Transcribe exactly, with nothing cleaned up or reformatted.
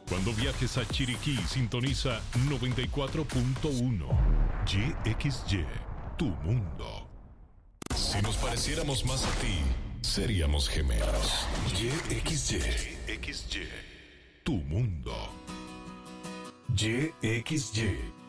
Cuando viajes a Chiriquí, sintoniza noventa y cuatro punto uno. Y X Y, tu mundo. Si nos pareciéramos más a ti, seríamos gemelos. Y X Y, X Y, tu mundo. Y X Y.